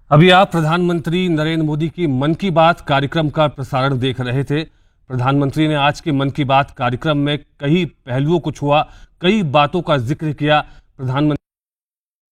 अभी आप प्रधानमंत्री नरेंद्र मोदी की मन की बात कार्यक्रम का प्रसारण देख रहे थे। प्रधानमंत्री ने आज के मन की बात कार्यक्रम में कई पहलुओं को छुआ, कई बातों का जिक्र किया। प्रधानमंत्री